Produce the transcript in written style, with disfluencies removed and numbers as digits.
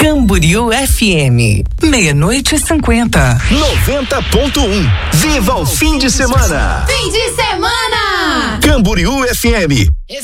Camboriú FM, 00:50. 90.1. Viva o fim de semana! Fim de semana! Camboriú FM.